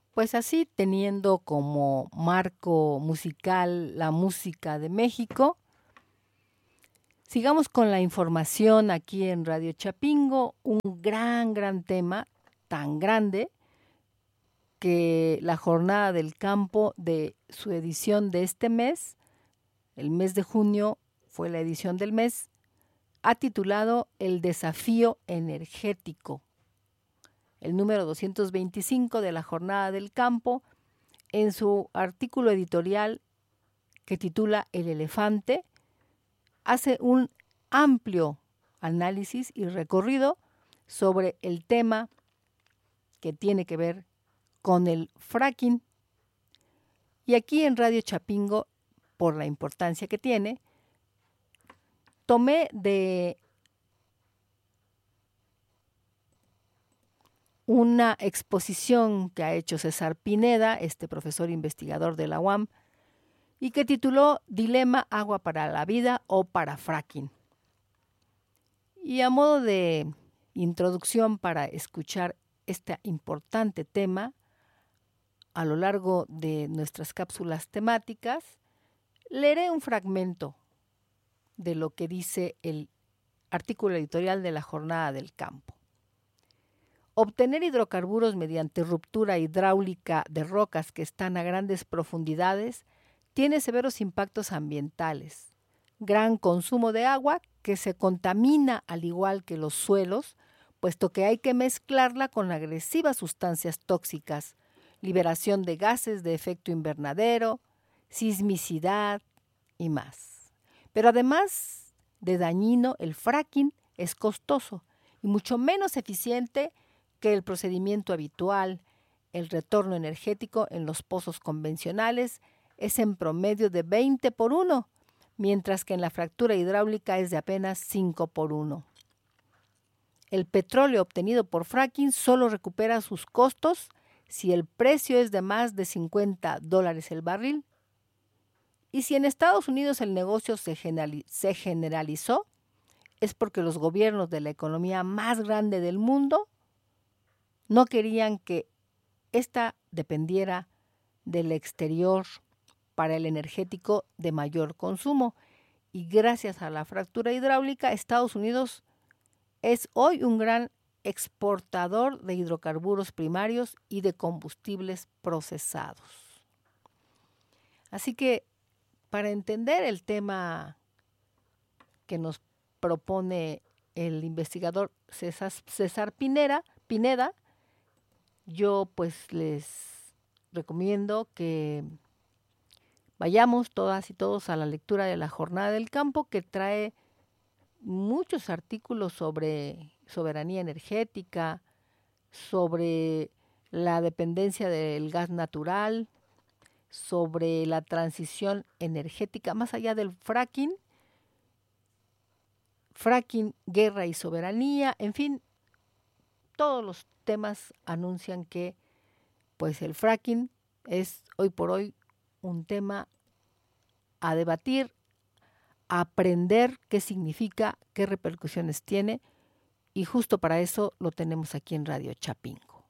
Pues así, teniendo como marco musical la música de México, sigamos con la información aquí en Radio Chapingo, un gran tema, tan grande, que la Jornada del Campo de su edición de este mes, el mes de junio fue la edición del mes, ha titulado El Desafío Energético. El número 225 de la Jornada del Campo, en su artículo editorial que titula El Elefante, hace un amplio análisis y recorrido sobre el tema que tiene que ver con el fracking. Y aquí en Radio Chapingo, por la importancia que tiene, tomé de una exposición que ha hecho César Pineda, este profesor investigador de la UAM, y que tituló Dilema, agua para la vida o para fracking. Y a modo de introducción para escuchar este importante tema, a lo largo de nuestras cápsulas temáticas, leeré un fragmento de lo que dice el artículo editorial de la Jornada del Campo. Obtener hidrocarburos mediante ruptura hidráulica de rocas que están a grandes profundidades tiene severos impactos ambientales, gran consumo de agua que se contamina al igual que los suelos, puesto que hay que mezclarla con agresivas sustancias tóxicas, liberación de gases de efecto invernadero, sismicidad y más. Pero además de dañino, el fracking es costoso y mucho menos eficiente que el procedimiento habitual. El retorno energético en los pozos convencionales es en promedio de 20:1, mientras que en la fractura hidráulica es de apenas 5:1. El petróleo obtenido por fracking solo recupera sus costos si el precio es de más de $50 el barril. Y si en Estados Unidos el negocio se generalizó, es porque los gobiernos de la economía más grande del mundo no querían que ésta dependiera del exterior para el energético de mayor consumo. Y gracias a la fractura hidráulica, Estados Unidos es hoy un gran exportador de hidrocarburos primarios y de combustibles procesados. Así que, para entender el tema que nos propone el investigador César Pineda, yo pues les recomiendo que vayamos todas y todos a la lectura de la Jornada del Campo, que trae muchos artículos sobre soberanía energética, sobre la dependencia del gas natural, sobre la transición energética, más allá del fracking, guerra y soberanía, en fin, todos los temas anuncian que pues el fracking es hoy por hoy un tema a debatir, a aprender qué significa, qué repercusiones tiene, y justo para eso lo tenemos aquí en Radio Chapingo.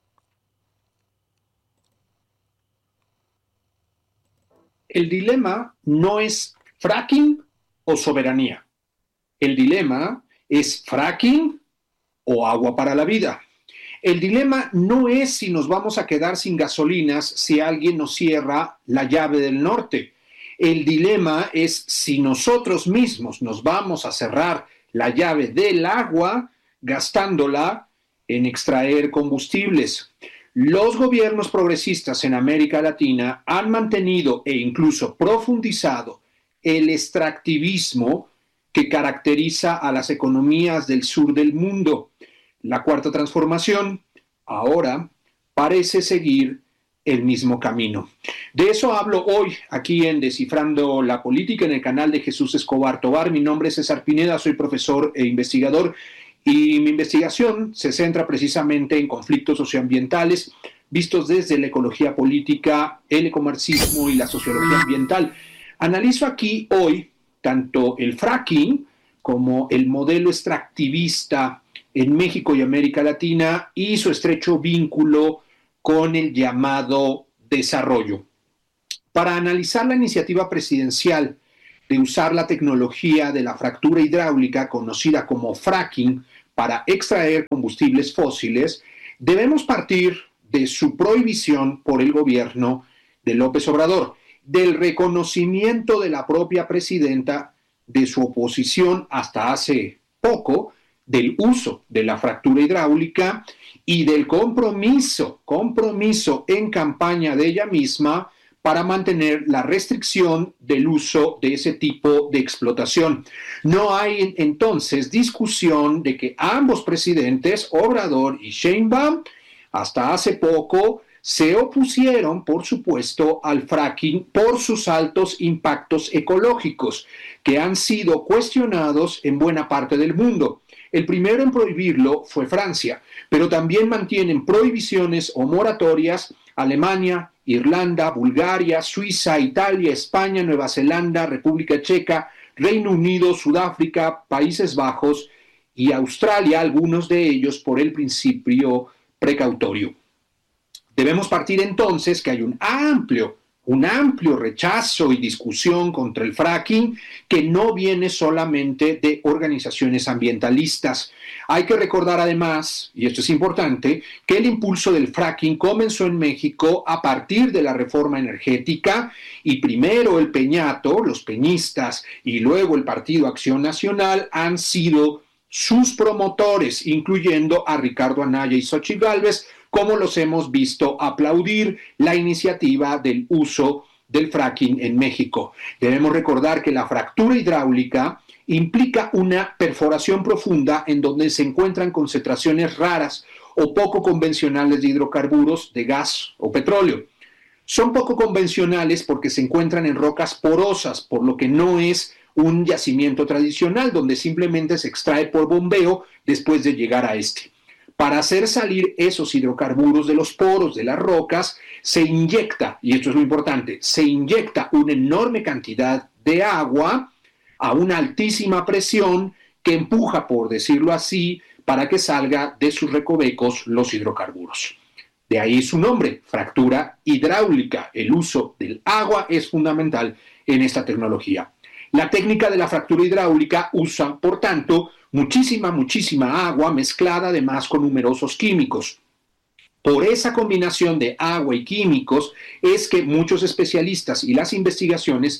El dilema no es fracking o soberanía. El dilema es fracking o agua para la vida. El dilema no es si nos vamos a quedar sin gasolinas si alguien nos cierra la llave del norte. El dilema es si nosotros mismos nos vamos a cerrar la llave del agua gastándola en extraer combustibles. Los gobiernos progresistas en América Latina han mantenido e incluso profundizado el extractivismo que caracteriza a las economías del sur del mundo. La Cuarta Transformación ahora parece seguir el mismo camino. De eso hablo hoy aquí en Descifrando la Política en el canal de Jesús Escobar Tovar. Mi nombre es César Pineda, soy profesor e investigador y mi investigación se centra precisamente en conflictos socioambientales vistos desde la ecología política, el ecomarxismo y la sociología ambiental. Analizo aquí hoy tanto el fracking como el modelo extractivista en México y América Latina y su estrecho vínculo con el llamado desarrollo. Para analizar la iniciativa presidencial de usar la tecnología de la fractura hidráulica, conocida como fracking, para extraer combustibles fósiles, debemos partir de su prohibición por el gobierno de López Obrador, del reconocimiento de la propia presidenta de su oposición hasta hace poco del uso de la fractura hidráulica y del compromiso en campaña de ella misma para mantener la restricción del uso de ese tipo de explotación. No hay entonces discusión de que ambos presidentes, Obrador y Sheinbaum, hasta hace poco se opusieron, por supuesto, al fracking por sus altos impactos ecológicos, que han sido cuestionados en buena parte del mundo. El primero en prohibirlo fue Francia, pero también mantienen prohibiciones o moratorias Alemania, Irlanda, Bulgaria, Suiza, Italia, España, Nueva Zelanda, República Checa, Reino Unido, Sudáfrica, Países Bajos y Australia, algunos de ellos por el principio precautorio. Debemos partir entonces que hay un amplio rechazo y discusión contra el fracking que no viene solamente de organizaciones ambientalistas. Hay que recordar además, y esto es importante, que el impulso del fracking comenzó en México a partir de la reforma energética y primero el Peñato, los peñistas y luego el Partido Acción Nacional han sido sus promotores, incluyendo a Ricardo Anaya y Xochitl Gálvez, como los hemos visto aplaudir la iniciativa del uso del fracking en México. Debemos recordar que la fractura hidráulica implica una perforación profunda en donde se encuentran concentraciones raras o poco convencionales de hidrocarburos, de gas o petróleo. Son poco convencionales porque se encuentran en rocas porosas, por lo que no es un yacimiento tradicional donde simplemente se extrae por bombeo después de llegar a este. Para hacer salir esos hidrocarburos de los poros de las rocas, se inyecta, y esto es lo importante, se inyecta una enorme cantidad de agua a una altísima presión que empuja, por decirlo así, para que salga de sus recovecos los hidrocarburos. De ahí su nombre, fractura hidráulica. El uso del agua es fundamental en esta tecnología. La técnica de la fractura hidráulica usa, por tanto, muchísima agua mezclada además con numerosos químicos. Por esa combinación de agua y químicos es que muchos especialistas y las investigaciones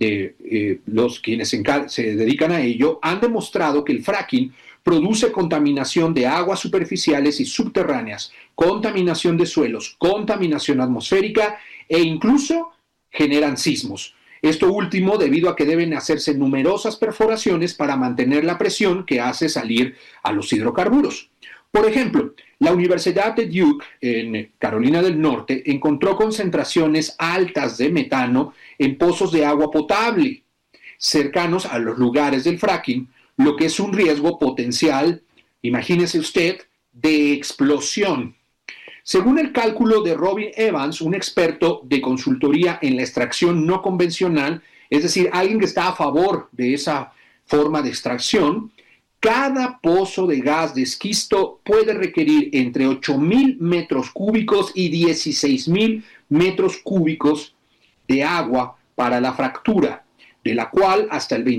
de los quienes se dedican a ello han demostrado que el fracking produce contaminación de aguas superficiales y subterráneas, contaminación de suelos, contaminación atmosférica e incluso generan sismos. Esto último debido a que deben hacerse numerosas perforaciones para mantener la presión que hace salir a los hidrocarburos. Por ejemplo, la Universidad de Duke, en Carolina del Norte, encontró concentraciones altas de metano en pozos de agua potable cercanos a los lugares del fracking, lo que es un riesgo potencial, imagínese usted, de explosión. Según el cálculo de Robin Evans, un experto de consultoría en la extracción no convencional, es decir, alguien que está a favor de esa forma de extracción, cada pozo de gas de esquisto puede requerir entre 8,000 metros cúbicos y 16,000 metros cúbicos de agua para la fractura, de la cual hasta el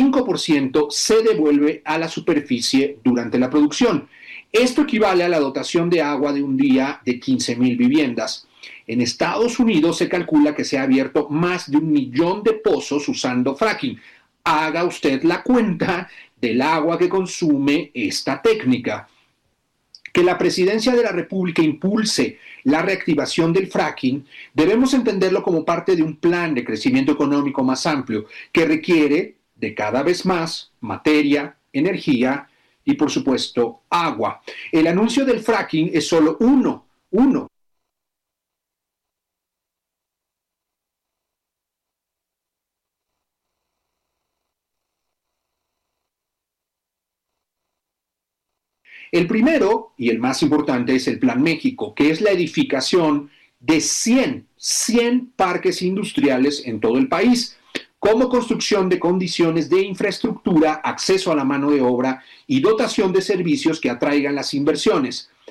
25% se devuelve a la superficie durante la producción. Esto equivale a la dotación de agua de un día de 15,000 viviendas. En Estados Unidos se calcula que se ha abierto más de 1 millón de pozos usando fracking. Haga usted la cuenta del agua que consume esta técnica. Que la Presidencia de la República impulse la reactivación del fracking, debemos entenderlo como parte de un plan de crecimiento económico más amplio que requiere de cada vez más materia, energía y, por supuesto, agua. El anuncio del fracking es solo uno. El primero y el más importante es el Plan México, que es la edificación de 100 parques industriales en todo el país, como construcción de condiciones de infraestructura, acceso a la mano de obra y dotación de servicios que atraigan las inversiones.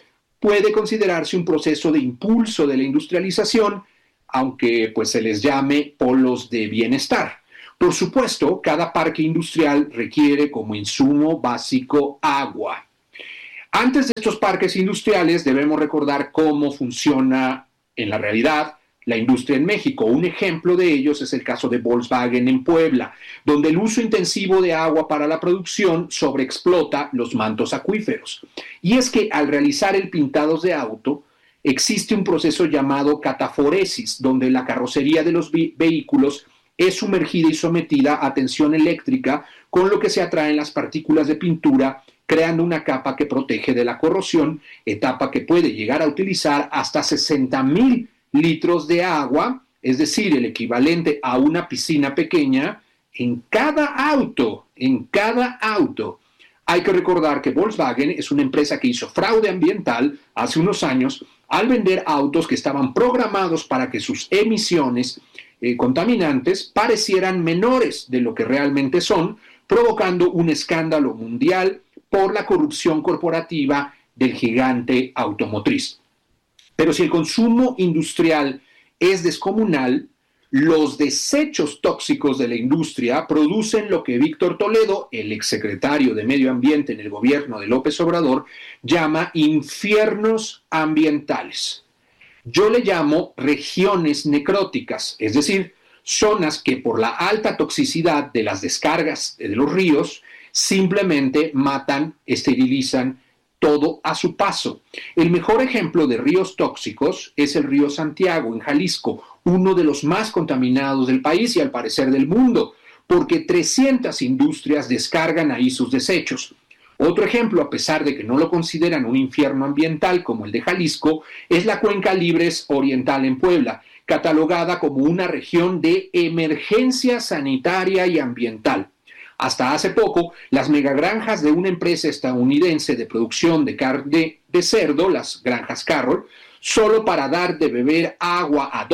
puede considerarse un proceso de impulso de la industrialización, aunque pues se les llame polos de bienestar. Por supuesto, cada parque industrial requiere como insumo básico agua. Antes de estos parques industriales debemos recordar cómo funciona en la realidad la industria en México. Un ejemplo de ellos es el caso de Volkswagen en Puebla, donde el uso intensivo de agua para la producción sobreexplota los mantos acuíferos. Y es que al realizar el pintado de auto, existe un proceso llamado cataforesis, donde la carrocería de los vehículos es sumergida y sometida a tensión eléctrica, con lo que se atraen las partículas de pintura, creando una capa que protege de la corrosión, etapa que puede llegar a utilizar hasta 60,000 litros de agua, es decir, el equivalente a una piscina pequeña, en cada auto, en cada auto. Hay que recordar que Volkswagen es una empresa que hizo fraude ambiental hace unos años al vender autos que estaban programados para que sus emisiones contaminantes parecieran menores de lo que realmente son, provocando un escándalo mundial por la corrupción corporativa del gigante automotriz. Pero si el consumo industrial es descomunal, los desechos tóxicos de la industria producen lo que Víctor Toledo, el exsecretario de Medio Ambiente en el gobierno de López Obrador, llama infiernos ambientales. Yo le llamo regiones necróticas, es decir, zonas que por la alta toxicidad de las descargas de los ríos simplemente matan, esterilizan todo a su paso. El mejor ejemplo de ríos tóxicos es el río Santiago, en Jalisco, uno de los más contaminados del país y al parecer del mundo, porque 300 industrias descargan ahí sus desechos. Otro ejemplo, a pesar de que no lo consideran un infierno ambiental como el de Jalisco, es la Cuenca Libres Oriental en Puebla, catalogada como una región de emergencia sanitaria y ambiental. Hasta hace poco, las megagranjas de una empresa estadounidense de producción de carne de cerdo, las granjas Carroll, solo para dar de beber agua a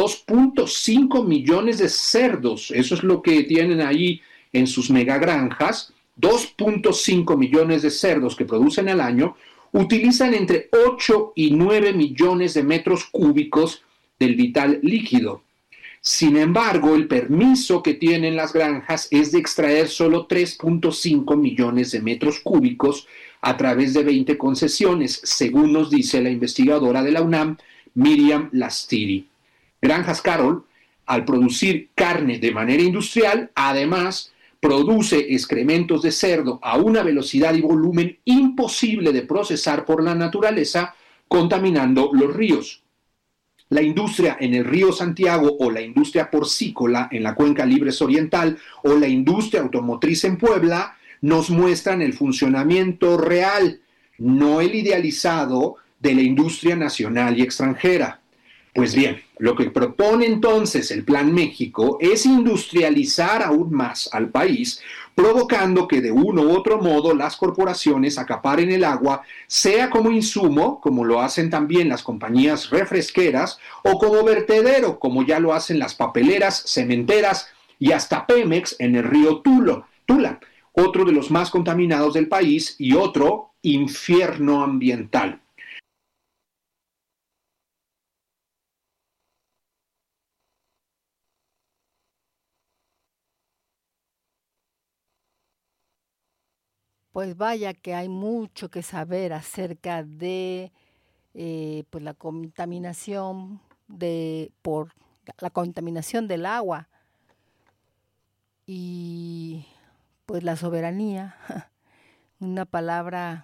2.5 millones de cerdos, eso es lo que tienen ahí en sus megagranjas, 2.5 millones de cerdos que producen al año, utilizan entre 8 y 9 millones de metros cúbicos del vital líquido. Sin embargo, el permiso que tienen las granjas es de extraer solo 3.5 millones de metros cúbicos a través de 20 concesiones, según nos dice la investigadora de la UNAM, Miriam Lastiri. Granjas Carroll, al producir carne de manera industrial, además produce excrementos de cerdo a una velocidad y volumen imposible de procesar por la naturaleza, contaminando los ríos. La industria en el río Santiago o la industria porcícola en la Cuenca Libres Oriental o la industria automotriz en Puebla nos muestran el funcionamiento real, no el idealizado, de la industria nacional y extranjera. Pues bien, lo que propone entonces el Plan México es industrializar aún más al país, provocando que de uno u otro modo las corporaciones acaparen el agua, sea como insumo, como lo hacen también las compañías refresqueras, o como vertedero, como ya lo hacen las papeleras, cementeras y hasta Pemex en el río Tula, otro de los más contaminados del país y otro infierno ambiental. Pues vaya que hay mucho que saber acerca de pues la contaminación por la contaminación del agua y pues la soberanía, una palabra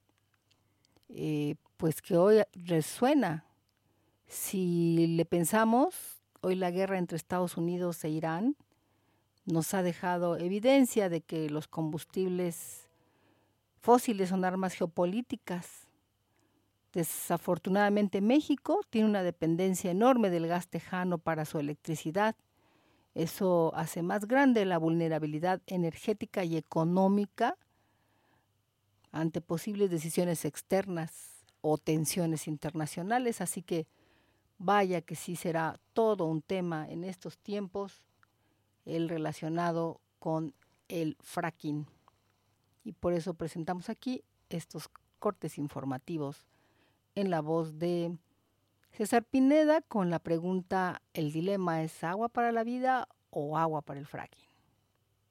pues que hoy resuena. Si le pensamos, hoy la guerra entre Estados Unidos e Irán nos ha dejado evidencia de que los combustibles fósiles son armas geopolíticas. Desafortunadamente México tiene una dependencia enorme del gas tejano para su electricidad. Eso hace más grande la vulnerabilidad energética y económica ante posibles decisiones externas o tensiones internacionales. Así que vaya que sí será todo un tema en estos tiempos el relacionado con el fracking. Y por eso presentamos aquí estos cortes informativos en la voz de César Pineda con la pregunta: ¿el dilema es agua para la vida o agua para el fracking?